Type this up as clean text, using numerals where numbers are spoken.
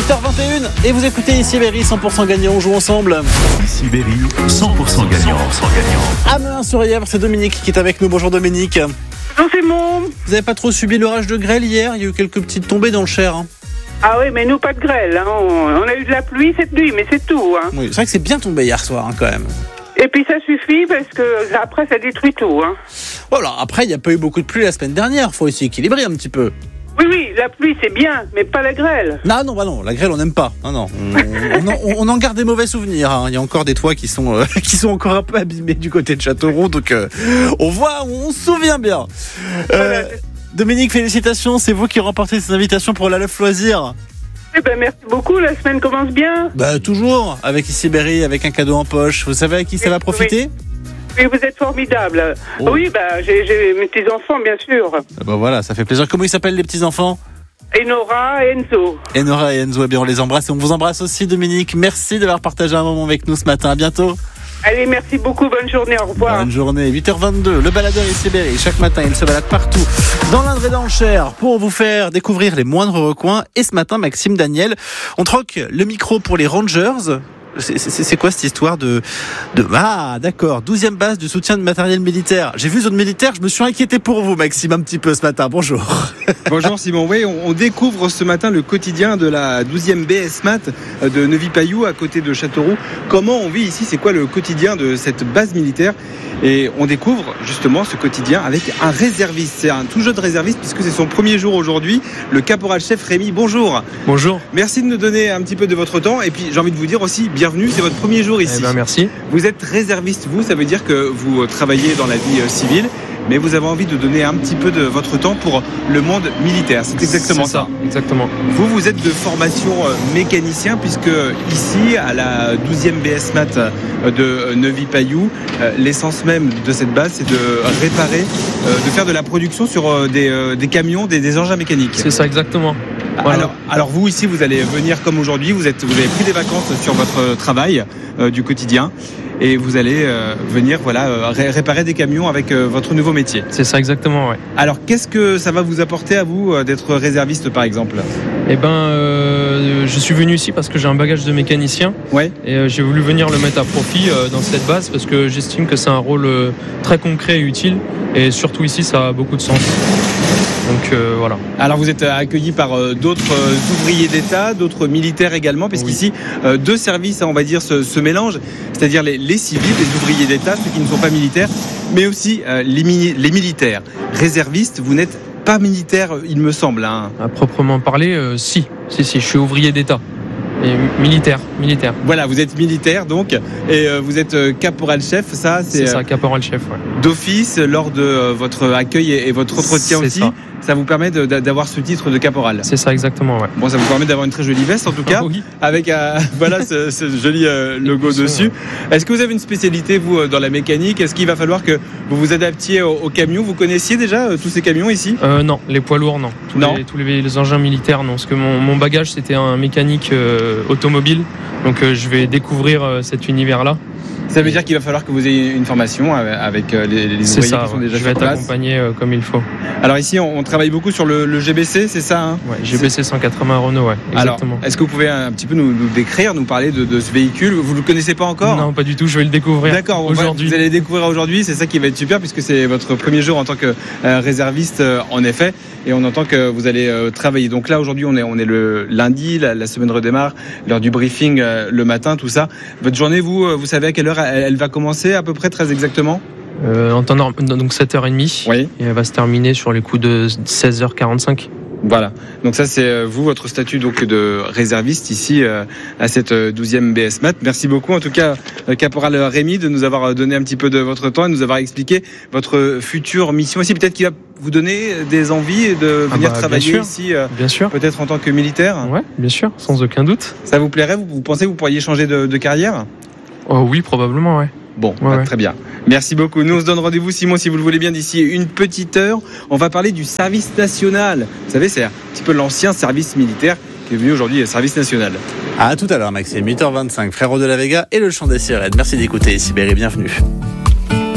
8h21 et vous écoutez ici Berry 100% gagnant, on joue ensemble. Ici Berry 100% gagnant. Amiens-sur-Yèvre, c'est Dominique qui est avec nous. Bonjour Dominique. Bonjour Simon. Vous n'avez pas trop subi l'orage de grêle hier? Il y a eu quelques petites tombées dans le Cher. Ah oui, mais nous pas de grêle. Hein. On a eu de la pluie cette nuit, mais c'est tout. Hein. Oui, c'est vrai que c'est bien tombé hier soir quand même. Et puis ça suffit parce que après ça détruit tout. Hein. Voilà, après il n'y a pas eu beaucoup de pluie la semaine dernière, faut essayer d'équilibrer un petit peu. Oui, la pluie c'est bien, mais pas la grêle. Non, la grêle on n'aime pas. Non, on en garde des mauvais souvenirs. Hein. Il y a encore des toits qui sont encore un peu abîmés du côté de Châteauroux, donc on se souvient bien. Voilà. Dominique, félicitations, c'est vous qui remportez ces invitations pour la Love Loisir. Eh ben merci beaucoup, la semaine commence bien. Toujours, avec ici Berry, avec un cadeau en poche. Vous savez à qui ça va profiter? Oui, vous êtes formidable. Oh. Oui, j'ai mes petits-enfants, bien sûr. Voilà, ça fait plaisir. Comment ils s'appellent les petits-enfants? Enora et Enzo. Enora et Enzo, eh bien on les embrasse et on vous embrasse aussi Dominique. Merci d'avoir partagé un moment avec nous ce matin, à bientôt. Allez, merci beaucoup, bonne journée, au revoir. Bonne journée, 8h22, le baladeur ici Berry. Chaque matin, il se balade partout, dans l'Indre et dans le Cher, pour vous faire découvrir les moindres recoins. Et ce matin, Maxime Daniel, on troque le micro pour les Rangers. C'est quoi cette histoire de... Ah, d'accord, 12e base du soutien de matériel militaire. J'ai vu zone militaire, je me suis inquiété pour vous, Maxime, un petit peu ce matin. Bonjour. Bonjour Simon. Oui, on découvre ce matin le quotidien de la 12e BS Mat de Neuvy-Payou, à côté de Châteauroux. Comment on vit ici? C'est quoi le quotidien de cette base militaire? Et on découvre justement ce quotidien avec un réserviste. C'est un tout jeune réserviste puisque c'est son premier jour aujourd'hui. Le caporal-chef Rémi, bonjour. Bonjour. Merci de nous donner un petit peu de votre temps. Et puis j'ai envie de vous dire aussi, bienvenue, c'est votre premier jour ici. Merci. Vous êtes réserviste, ça veut dire que vous travaillez dans la vie civile, mais vous avez envie de donner un petit peu de votre temps pour le monde militaire. C'est exactement ça. Exactement. Vous êtes de formation mécanicien, puisque ici, à la 12e BS Mat de Neuvy-Payou, l'essence même de cette base, c'est de réparer, de faire de la production sur des camions, des engins mécaniques. C'est ça, exactement. Voilà. Alors vous, ici, vous allez venir comme aujourd'hui, vous avez pris des vacances sur votre travail du quotidien. Et vous allez venir réparer des camions avec votre nouveau métier. C'est ça exactement, ouais. Alors qu'est-ce que ça va vous apporter à vous d'être réserviste par exemple? Je suis venu ici parce que j'ai un bagage de mécanicien. Ouais. Et j'ai voulu venir le mettre à profit dans cette base parce que j'estime que c'est un rôle très concret et utile. Et surtout ici, ça a beaucoup de sens. Donc voilà. Alors vous êtes accueilli par d'autres ouvriers d'État, d'autres militaires également, puisqu'ici deux services, on va dire, se mélangent, c'est-à-dire les civils, les ouvriers d'État, ceux qui ne sont pas militaires, mais aussi les militaires. Réservistes, vous n'êtes pas militaire, il me semble. Hein. À proprement parler, si, je suis ouvrier d'État. Et militaire. Voilà, vous êtes militaire donc, et vous êtes caporal-chef, ça c'est ça, caporal-chef, ouais. D'office, lors de votre accueil et votre entretien aussi. Ça vous permet d'avoir ce titre de caporal. C'est ça, exactement, ouais. Bon, ça vous permet d'avoir une très jolie veste en tout cas, oui. avec ce joli logo dessus. Est-ce que vous avez une spécialité, vous, dans la mécanique? Est-ce qu'il va falloir que vous vous adaptiez aux camions? Vous connaissiez déjà tous ces camions ici? Non, les poids lourds, non. Tous les engins militaires, non. Parce que mon bagage, c'était un mécanique automobile. Donc je vais découvrir cet univers-là. Ça veut dire qu'il va falloir que vous ayez une formation avec les ouvriers qui sont déjà sur place. Je vais être accompagné comme il faut. Alors ici, on travaille beaucoup sur le GBC, c'est ça, hein? Ouais, GBC 180 Renault, ouais, exactement. Alors, est-ce que vous pouvez un petit peu nous décrire, nous parler de ce véhicule? Vous ne le connaissez pas encore? Non, pas du tout, je vais le découvrir. D'accord, aujourd'hui. Vous allez le découvrir aujourd'hui, c'est ça qui va être super, puisque c'est votre premier jour en tant que réserviste, en effet, et on entend que vous allez travailler. Donc là, aujourd'hui, on est le lundi, la semaine redémarre, l'heure du briefing le matin, tout ça. Votre journée, vous savez à quelle heure elle va commencer à peu près, très exactement? En temps normal, donc 7h30, oui. Et elle va se terminer sur les coups de 16h45. Voilà, donc ça c'est vous, votre statut donc de réserviste ici à cette 12e BS Mat. Merci beaucoup en tout cas caporal Rémi de nous avoir donné un petit peu de votre temps et de nous avoir expliqué votre future mission ici. Peut-être qu'il va vous donner des envies de venir travailler ici, bien sûr. Peut-être en tant que militaire. Ouais, bien sûr, sans aucun doute. Ça vous plairait? Vous pensez que vous pourriez changer de carrière? Oh, oui, probablement, ouais. Bon, très bien. Merci beaucoup. Nous, on se donne rendez-vous, Simon, si vous le voulez bien, d'ici une petite heure. On va parler du service national. Vous savez, c'est un petit peu l'ancien service militaire qui est venu aujourd'hui, le service national. À tout à l'heure, Maxime. 8h25, Frérot de la Vega et le chant des sirènes. Merci d'écouter ici Berry, bienvenue.